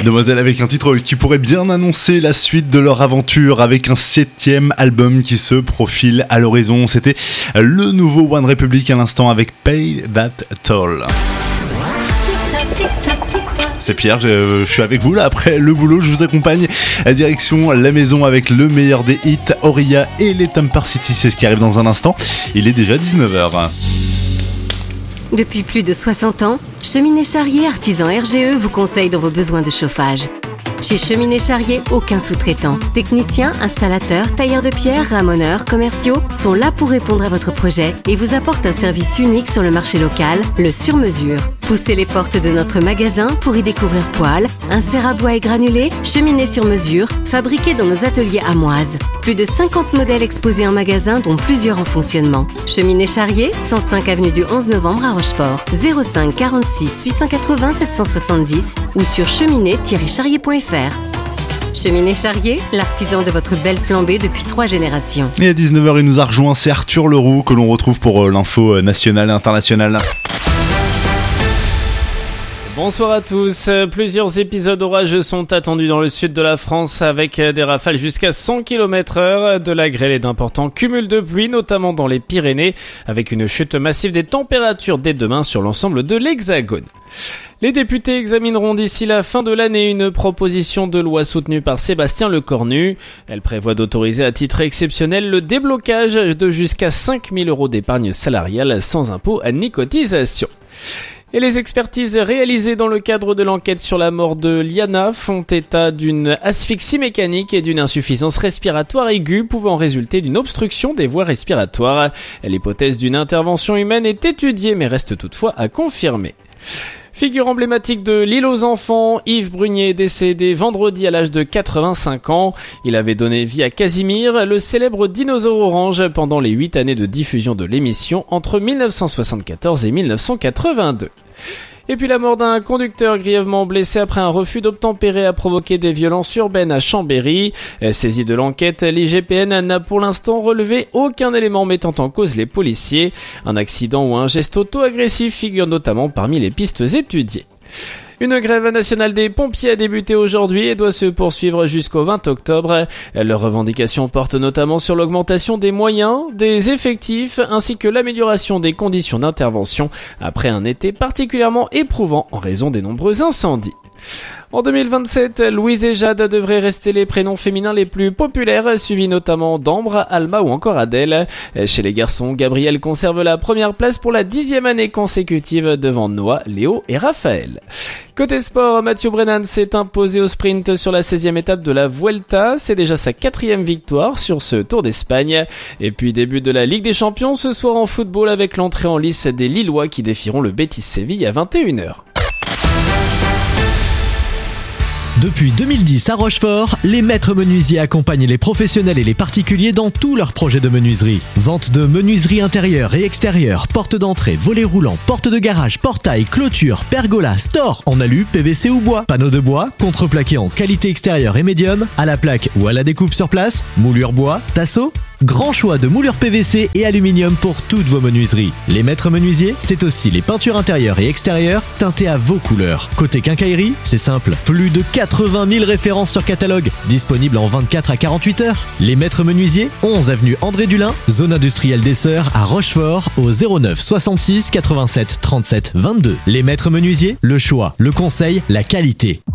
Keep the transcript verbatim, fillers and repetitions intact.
Demoiselles avec un titre qui pourrait bien annoncer la suite de leur aventure avec un septième album qui se profile à l'horizon. C'était le nouveau One Republic à l'instant avec Pay That Toll. C'est Pierre, je, je suis avec vous là après le boulot, je vous accompagne à direction la maison avec le meilleur des hits, Auria et les Tamper City, c'est ce qui arrive dans un instant. Il est déjà dix-neuf heures. Depuis plus de soixante ans, Cheminée Charrier Artisan R G E vous conseille dans vos besoins de chauffage. Chez Cheminée Charrier, aucun sous-traitant. Techniciens, installateurs, tailleurs de pierre, ramoneurs, commerciaux sont là pour répondre à votre projet et vous apportent un service unique sur le marché local, le sur-mesure. Poussez les portes de notre magasin pour y découvrir poêles, inserts à bois et granulés, cheminées sur mesure, fabriquées dans nos ateliers amoises. Plus de cinquante modèles exposés en magasin, dont plusieurs en fonctionnement. Cheminée Charrier, cent cinq avenue du onze novembre à Rochefort, zéro cinq quarante-six huit cent quatre-vingts sept cent soixante-dix ou sur cheminée tiret charrier point f r. Cheminée Charrier, l'artisan de votre belle flambée depuis trois générations. Et à dix-neuf heures, il nous a rejoint, c'est Arthur Leroux que l'on retrouve pour l'info nationale et internationale. Bonsoir à tous. Plusieurs épisodes orageux sont attendus dans le sud de la France avec des rafales jusqu'à cent kilomètres heure, de la grêle et d'importants cumuls de pluie, notamment dans les Pyrénées, avec une chute massive des températures dès demain sur l'ensemble de l'Hexagone. Les députés examineront d'ici la fin de l'année une proposition de loi soutenue par Sébastien Lecornu. Elle prévoit d'autoriser à titre exceptionnel le déblocage de jusqu'à cinq mille euros d'épargne salariale sans impôt ni cotisation. Et les expertises réalisées dans le cadre de l'enquête sur la mort de Liana font état d'une asphyxie mécanique et d'une insuffisance respiratoire aiguë pouvant résulter d'une obstruction des voies respiratoires. L'hypothèse d'une intervention humaine est étudiée mais reste toutefois à confirmer. Figure emblématique de l'île aux enfants, Yves Brunier est décédé vendredi à l'âge de quatre-vingt-cinq ans. Il avait donné vie à Casimir, le célèbre dinosaure orange, pendant les huit années de diffusion de l'émission entre dix-neuf cent soixante-quatorze et dix-neuf cent quatre-vingt-deux. Et puis la mort d'un conducteur grièvement blessé après un refus d'obtempérer a provoqué des violences urbaines à Chambéry. Saisi de l'enquête, l'I G P N n'a pour l'instant relevé aucun élément mettant en cause les policiers. Un accident ou un geste auto-agressif figure notamment parmi les pistes étudiées. Une grève nationale des pompiers a débuté aujourd'hui et doit se poursuivre jusqu'au vingt octobre. Leurs revendications portent notamment sur l'augmentation des moyens, des effectifs, ainsi que l'amélioration des conditions d'intervention après un été particulièrement éprouvant en raison des nombreux incendies. En deux mille vingt-sept, Louise et Jade devraient rester les prénoms féminins les plus populaires, suivis notamment d'Ambre, Alma ou encore Adèle. Chez les garçons, Gabriel conserve la première place pour la dixième année consécutive devant Noah, Léo et Raphaël. Côté sport, Mathieu Brennan s'est imposé au sprint sur la seizième étape de la Vuelta. C'est déjà sa quatrième victoire sur ce Tour d'Espagne. Et puis début de la Ligue des Champions ce soir en football avec l'entrée en lice des Lillois qui défieront le Betis Séville à vingt et une heures. Depuis deux mille dix à Rochefort, les maîtres menuisiers accompagnent les professionnels et les particuliers dans tous leurs projets de menuiserie. Vente de menuiserie intérieure et extérieure, porte d'entrée, volets roulants, porte de garage, portail, clôture, pergola, store en alu, P V C ou bois, panneaux de bois, contreplaqué en qualité extérieure et médium, à la plaque ou à la découpe sur place, moulure bois, tasseau. Grand choix de moulures P V C et aluminium pour toutes vos menuiseries. Les maîtres menuisiers, c'est aussi les peintures intérieures et extérieures teintées à vos couleurs. Côté quincaillerie, c'est simple, plus de quatre-vingt mille références sur catalogue, disponibles en vingt-quatre à quarante-huit heures. Les maîtres menuisiers, onze avenue André Dulin, zone industrielle des Sœurs à Rochefort, au zéro neuf soixante-six quatre-vingt-sept trente-sept vingt-deux. Les maîtres menuisiers, le choix, le conseil, la qualité.